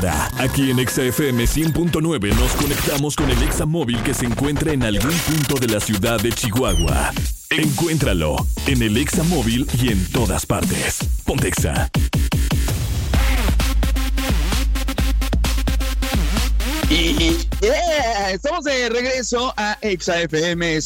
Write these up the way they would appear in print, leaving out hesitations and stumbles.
hora. Aquí en Exa FM 100.9 nos conectamos con el Exa móvil que se encuentra en algún punto de la ciudad de Chihuahua. Encuéntralo en el Exa móvil y en todas partes. Ponte Exa. Y estamos de regreso a Exa FM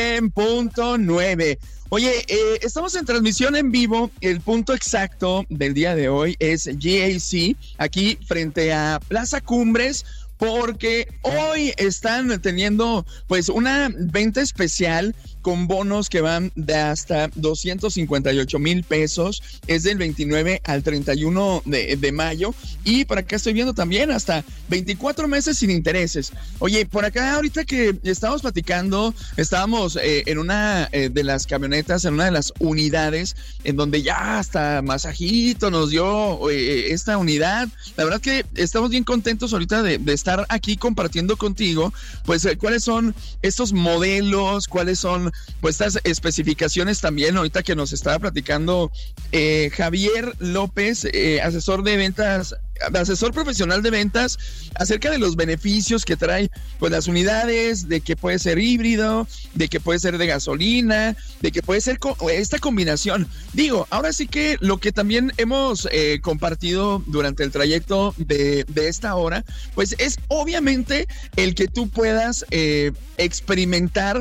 100.9. Oye, estamos en transmisión en vivo. El punto exacto del día de hoy es GAC, aquí frente a Plaza Cumbres, porque hoy están teniendo pues una venta especial con bonos que van de hasta 258,000 pesos. Es del 29 al 31 de mayo. Y por acá estoy viendo también hasta 24 meses sin intereses. Oye, por acá ahorita que estábamos platicando, estábamos en una de las camionetas, en una de las unidades, en donde ya hasta masajito nos dio esta unidad. La verdad que estamos bien contentos ahorita de estar aquí compartiendo contigo, pues cuáles son estos modelos, cuáles son pues estas especificaciones también, ahorita que nos estaba platicando Javier López, asesor de ventas, asesor profesional de ventas, acerca de los beneficios que trae pues las unidades, de que puede ser híbrido, de que puede ser de gasolina, de que puede ser esta combinación. Digo, ahora sí que lo que también hemos compartido durante el trayecto de esta hora, pues es obviamente el que tú puedas experimentar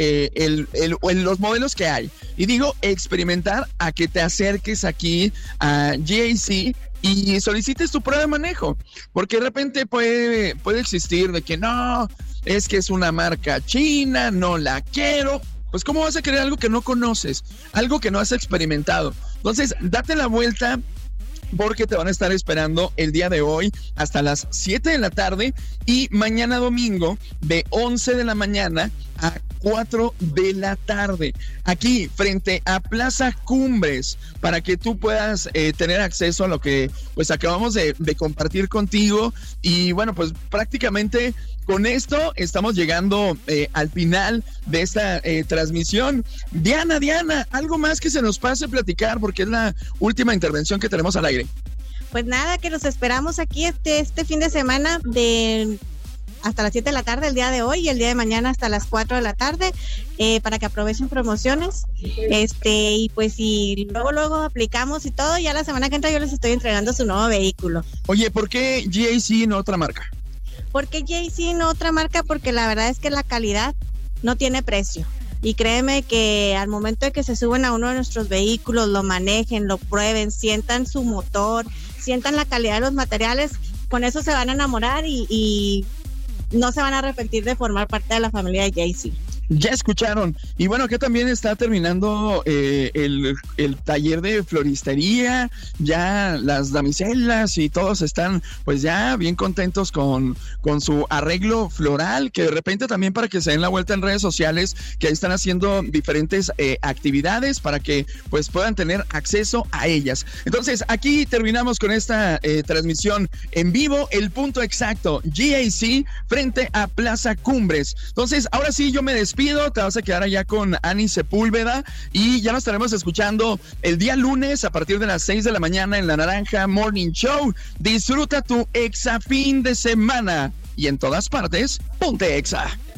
los modelos que hay. Y digo experimentar a que te acerques aquí a GAC y solicites tu prueba de manejo, porque de repente puede existir de que no, es que es una marca china, no la quiero. Pues ¿cómo vas a querer algo que no conoces? Algo que no has experimentado. Entonces, date la vuelta, porque te van a estar esperando el día de hoy hasta las 7 de la tarde y mañana domingo de 11 de la mañana a 4 de la tarde, aquí frente a Plaza Cumbres, para que tú puedas tener acceso a lo que pues acabamos de compartir contigo. Y bueno, pues prácticamente con esto estamos llegando al final de esta transmisión. Diana, algo más que se nos pase a platicar, porque es la última intervención que tenemos al aire. Pues nada, que los esperamos aquí este fin de semana hasta las 7 de la tarde el día de hoy y el día de mañana hasta las 4 de la tarde para que aprovechen promociones y pues si luego aplicamos y todo, ya la semana que entra yo les estoy entregando su nuevo vehículo. Oye, ¿por qué GAC no otra marca? ¿Por qué GAC no otra marca? Porque la verdad es que la calidad no tiene precio. Y créeme que al momento de que se suben a uno de nuestros vehículos, lo manejen, lo prueben, sientan su motor, sientan la calidad de los materiales, con eso se van a enamorar y no se van a arrepentir de formar parte de la familia de GAC. Ya escucharon. Y bueno, que también está terminando el taller de floristería. Ya las damiselas y todos están pues ya bien contentos con su arreglo floral, que de repente también para que se den la vuelta en redes sociales, que ahí están haciendo diferentes actividades para que pues puedan tener acceso a ellas. Entonces aquí terminamos con esta transmisión en vivo, el punto exacto, GAC frente a Plaza Cumbres. Entonces ahora sí yo me despido. Te vas a quedar allá con Ani Sepúlveda y ya nos estaremos escuchando el día lunes a partir de las 6 de la mañana en La Naranja Morning Show. Disfruta tu Exa fin de semana y en todas partes, ponte Exa.